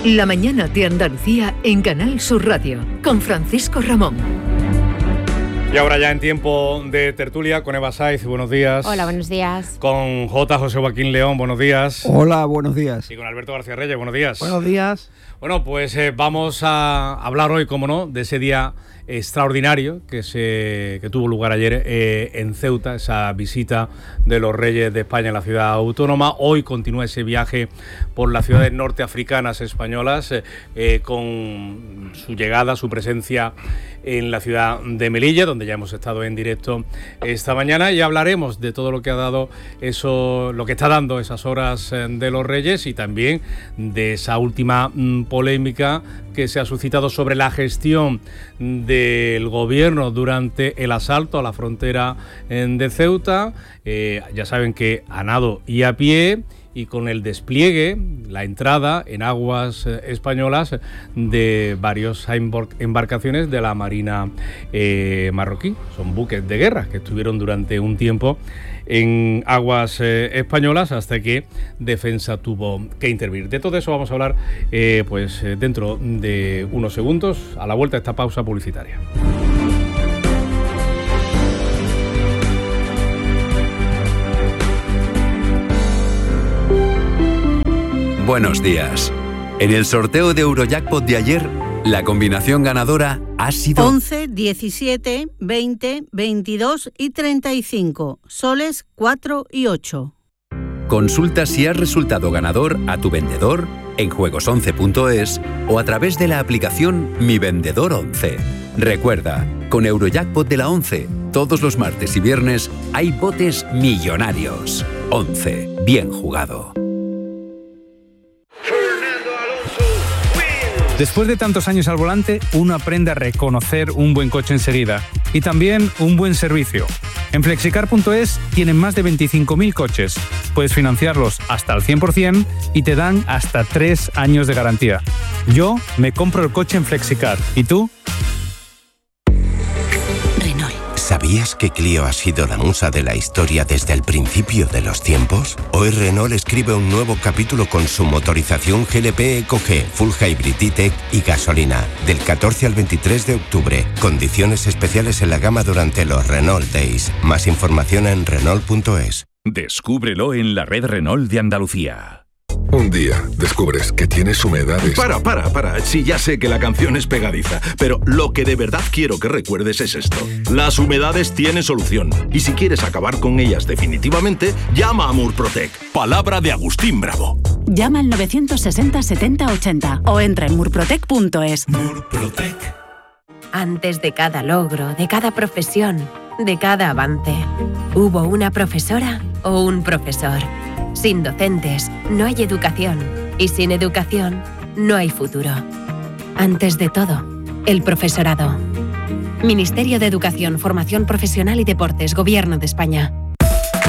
La mañana de Andalucía en Canal Sur Radio, con Francisco Ramón. Y ahora ya en tiempo de tertulia con Eva Saiz, buenos días. Hola, buenos días. Con José Joaquín León, buenos días. Hola, buenos días. Y con Alberto García Reyes, buenos días. Buenos días. Bueno, pues vamos a hablar hoy, como no, de ese día extraordinario que tuvo lugar ayer en Ceuta, esa visita de los Reyes de España en la ciudad autónoma. Hoy continúa ese viaje por las ciudades norteafricanas españolas con su llegada, su presencia en la ciudad de Melilla, donde ya hemos estado en directo esta mañana, y hablaremos de todo lo que ha dado eso, lo que está dando esas horas de los Reyes, y también de esa última polémica que se ha suscitado sobre la gestión del gobierno durante el asalto a la frontera de Ceuta. Ya saben que a nado y a pie, y con el despliegue, la entrada en aguas españolas de varias embarcaciones de la Marina marroquí. Son buques de guerra que estuvieron durante un tiempo en aguas españolas hasta que Defensa tuvo que intervenir. De todo eso vamos a hablar dentro de unos segundos, a la vuelta de esta pausa publicitaria. Buenos días. En el sorteo de Eurojackpot de ayer, la combinación ganadora ha sido 11, 17, 20, 22 y 35, soles 4 y 8. Consulta si has resultado ganador a tu vendedor en juegos11.es o a través de la aplicación Mi Vendedor 11. Recuerda, con Eurojackpot de la 11, todos los martes y viernes hay botes millonarios. 11. Bien jugado. Después de tantos años al volante, uno aprende a reconocer un buen coche enseguida y también un buen servicio. En Flexicar.es tienen más de 25.000 coches. Puedes financiarlos hasta el 100% y te dan hasta 3 años de garantía. Yo me compro el coche en Flexicar. ¿Y tú? ¿Sabías que Clio ha sido la musa de la historia desde el principio de los tiempos? Hoy Renault escribe un nuevo capítulo con su motorización GLP EcoG, Full Hybrid E-Tech y gasolina. Del 14 al 23 de octubre. Condiciones especiales en la gama durante los Renault Days. Más información en Renault.es. Descúbrelo en la red Renault de Andalucía. Un día descubres que tienes humedades. Para. Sí, ya sé que la canción es pegadiza, pero lo que de verdad quiero que recuerdes es esto. Las humedades tienen solución. Y si quieres acabar con ellas definitivamente, llama a Murprotec. Palabra de Agustín Bravo. Llama al 960 70 80 o entra en murprotec.es. Murprotec. Antes de cada logro, de cada profesión, de cada avance, hubo una profesora o un profesor. Sin docentes no hay educación, y sin educación no hay futuro. Antes de todo, el profesorado. Ministerio de Educación, Formación Profesional y Deportes, Gobierno de España.